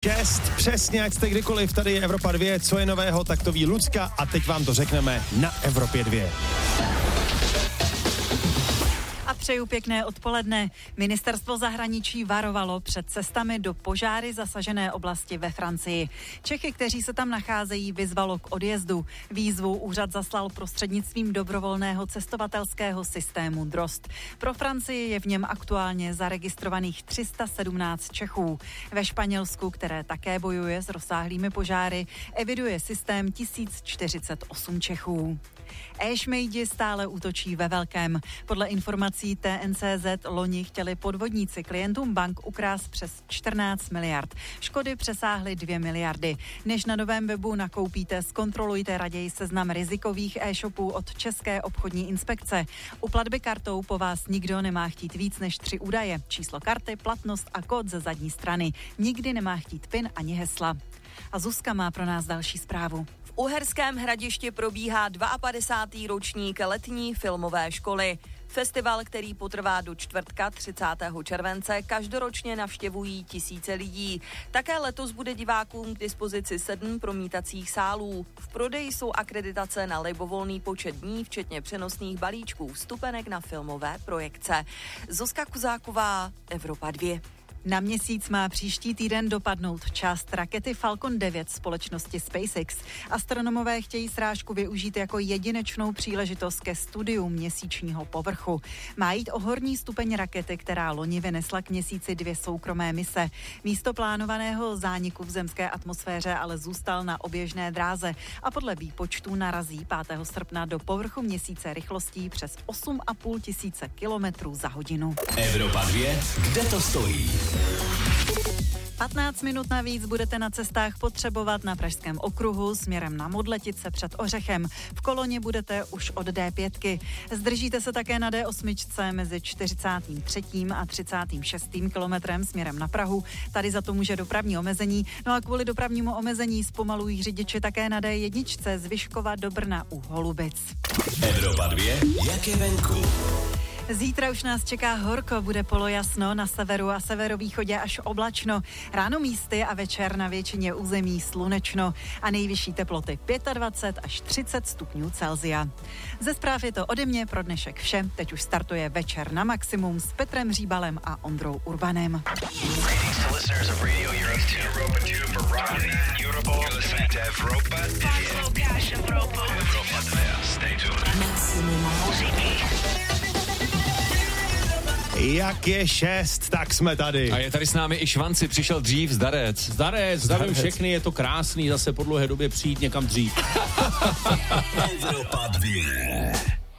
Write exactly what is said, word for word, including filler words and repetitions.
šest, přesně, ať jste kdykoliv, tady je Evropa dva, co je nového, tak to ví Lucka a teď vám to řekneme na Evropě dva. A přeju pěkné odpoledne. Ministerstvo zahraničí varovalo před cestami do požáry zasažené oblasti ve Francii. Čechy, kteří se tam nacházejí, vyzvalo k odjezdu. Výzvu úřad zaslal prostřednictvím dobrovolného cestovatelského systému Drozd. Pro Francii je v něm aktuálně zaregistrovaných tři sta sedmnáct Čechů. Ve Španělsku, které také bojuje s rozsáhlými požáry, eviduje systém tisíc čtyřicet osm Čechů. E-šmejdi stále útočí ve velkém. Podle informací T N C Z loni chtěli podvodníci klientům bank ukrást přes čtrnáct miliard. Škody přesáhly dvě miliardy. Než na novém webu nakoupíte, zkontrolujte raději seznam rizikových e-shopů od České obchodní inspekce. U platby kartou po vás nikdo nemá chtít víc než tři údaje. Číslo karty, platnost a kód ze zadní strany. Nikdy nemá chtít PIN ani hesla. A Zuzka má pro nás další zprávu. V Uherském Hradišti probíhá padesátý druhý ročník letní filmové školy. Festival, který potrvá do čtvrtka třicátého července, každoročně navštěvují tisíce lidí. Také letos bude divákům k dispozici sedm promítacích sálů. V prodeji jsou akreditace na libovolný počet dní, včetně přenosných balíčků vstupenek na filmové projekce. Zuzka Kuzáková, Evropa dva. Na měsíc má příští týden dopadnout část rakety Falcon devět společnosti SpaceX. Astronomové chtějí srážku využít jako jedinečnou příležitost ke studiu měsíčního povrchu. Má jít o horní stupeň rakety, která loni vynesla k měsíci dvě soukromé mise. Místo plánovaného zániku v zemské atmosféře ale zůstal na oběžné dráze a podle výpočtů narazí pátého srpna do povrchu měsíce rychlostí přes osm a půl tisíce kilometrů za hodinu. Evropa dva, kde to stojí? patnáct minut navíc budete na cestách potřebovat na Pražském okruhu směrem na Modletice před Ořechem. V koloně budete už od D pět. Zdržíte se také na D osm mezi čtyřicátým třetím a třicátým šestým kilometrem směrem na Prahu. Tady za to může dopravní omezení. No a kvůli dopravnímu omezení zpomalují řidiči také na D jedna z Vyškova do Brna u Holubic. Evropa dva, jak je venku? Zítra už nás čeká horko, bude polojasno, na severu a severovýchodě až oblačno. Ráno místy a večer na většině území slunečno a nejvyšší teploty dvacet pět až třicet stupňů Celsia. Ze zpráv je to ode mě pro dnešek vše. Teď už startuje Večer na maximum s Petrem Říbalem a Ondrou Urbanem. Jak je šest, tak jsme tady. A je tady s námi i Švanci, přišel dřív, zdarec. Zdarec, zdravím všechny, je to krásný zase po dlouhé době přijít někam dřív. Evropa dva.